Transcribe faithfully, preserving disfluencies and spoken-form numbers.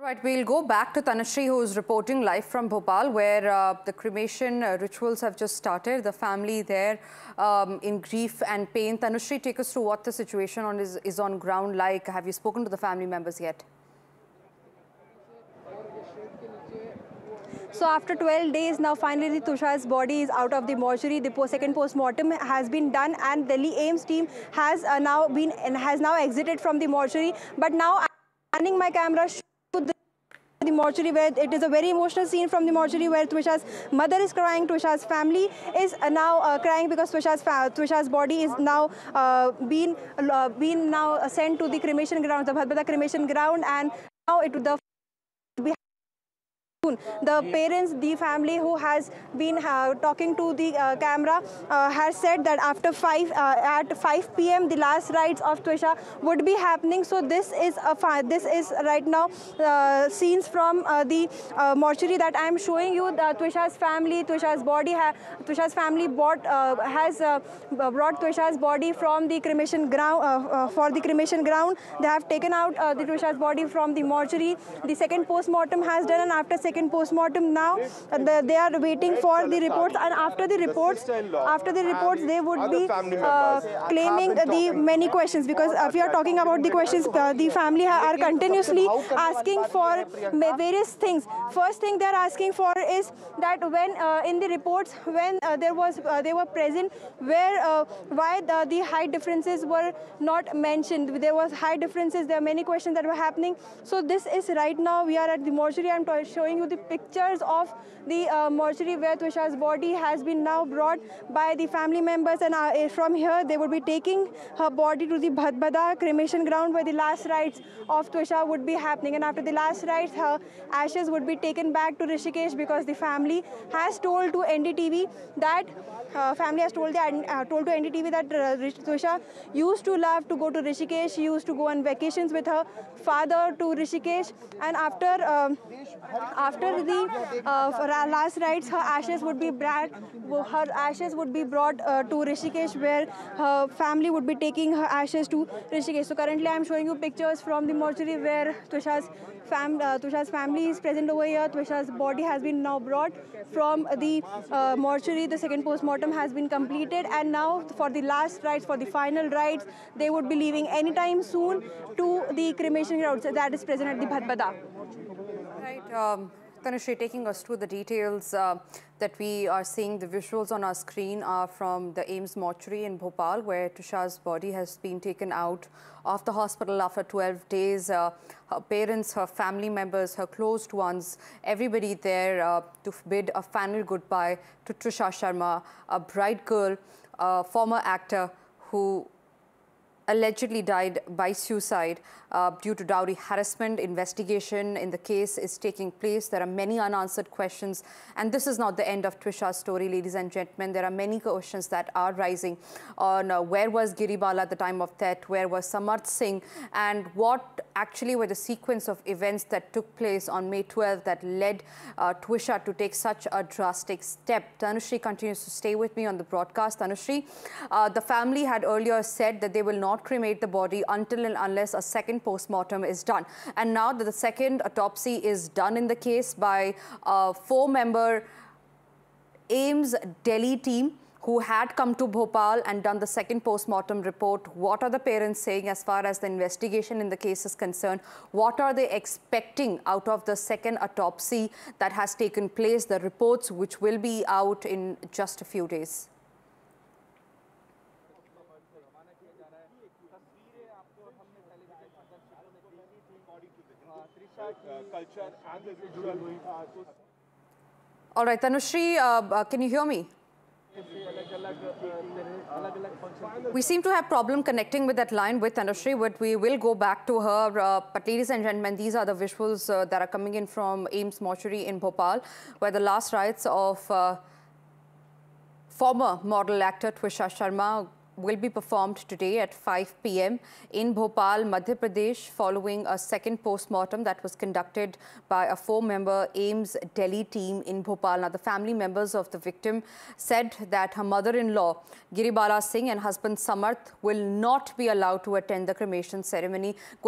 Right, we'll go back to Tanushree, who is reporting live from Bhopal, where uh, the cremation uh, rituals have just started. The family there um, in grief and pain. Tanushree, take us through what the situation on is, is on ground like. Have you spoken to the family members yet? So after twelve days, now finally Tushar's body is out of the mortuary. The post second post-mortem has been done, and Delhi AIIMS team has uh, now been and has now exited from the mortuary. But now I'm turning my camera to the, the mortuary, where it is a very emotional scene from the mortuary, where Tushar's mother is crying. Tushar's family is uh, now uh, crying because Tushar's Tushar's body is now uh, been uh, been now sent to the cremation ground, the Bhadbada cremation ground, and now it the The parents, the family who has been uh, talking to the uh, camera uh, has said that after five uh, at five P M the last rites of Tusha would be happening. So this is a this is right now uh, scenes from uh, the uh, mortuary that I am showing you. The Tusha's family, Tusha's body, ha Tusha's family bought uh, has uh, brought Tusha's body from the cremation ground uh, uh, for the cremation ground. They have taken out uh, the Tusha's body from the mortuary. The second post-mortem has done, and after second post-mortem now uh, the, they are waiting for the reports, and after the reports after the reports they would be uh, claiming the many questions, because uh, if we are talking about the questions, uh, the family are continuously asking for various things. First thing they are asking for is that when uh, in the reports when uh, there was uh, they were present, where uh, why the, the height differences were not mentioned. There was height differences. There are many questions that were happening. So this is right now we are at the mortuary. I'm showing you the pictures of the uh, mortuary where Tusha's body has been now brought by the family members, and uh, from here they would be taking her body to the Bhadbada cremation ground, where the last rites of Tusha would be happening. And after the last rites, her ashes would be taken back to Rishikesh, because the family has told to N D T V that uh, family has told the uh, told to N D T V that uh, Tusha used to love to go to Rishikesh. She used to go on vacations with her father to Rishikesh, and after uh, after the uh, last rites, her ashes would be brought her ashes would be brought uh, to Rishikesh, where her family would be taking her ashes to Rishikesh. So currently I am showing you pictures from the mortuary where Tusha's fam uh, Tusha's family is present over here. Tusha's body has been now brought from the uh, mortuary. The second post-mortem has been completed, and now for the last rites, for the final rites, they would be leaving anytime soon to the cremation ground that is present at the Bhadbada. Right. Um, Tanushree, taking us through the details uh, that we are seeing. The visuals on our screen are from the AIIMS mortuary in Bhopal, where Tusha's body has been taken out of the hospital after twelve days. Uh, her parents, her family members, her closed ones, everybody there uh, to bid a final goodbye to Tusha Sharma, a bright girl, a former actor who allegedly died by suicide uh, due to dowry harassment. Investigation in the case is taking place. There are many unanswered questions, and this is not the end of Tusha's story, ladies and gentlemen. There are many questions that are rising on uh, where was Giribala at the time of death, where was Samarth Singh, and what actually were the sequence of events that took place on May twelfth that led uh, Tusha to take such a drastic step. Tanushree continues to stay with me on the broadcast. Tanushree, uh, the family had earlier said that they will not cremate the body until and unless a second post-mortem is done. And now that the second autopsy is done in the case by a four-member AIIMS Delhi team who had come to Bhopal and done the second post-mortem report, what are the parents saying as far as the investigation in the case is concerned? What are they expecting out of the second autopsy that has taken place, the reports which will be out in just a few days? All right, Tanushree, uh, uh, can you hear me? We seem to have problem connecting with that line with Tanushree, but we will go back to her. Uh, but ladies and gentlemen, these are the visuals uh, that are coming in from AIIMS mortuary in Bhopal, where the last rites of uh, former model actor Tusha Sharma will be performed today at five P M in Bhopal, Madhya Pradesh, following a second post-mortem that was conducted by a four-member AIIMS Delhi team in Bhopal. Now, the family members of the victim said that her mother-in-law, Giribala Singh, and husband Samarth will not be allowed to attend the cremation ceremony.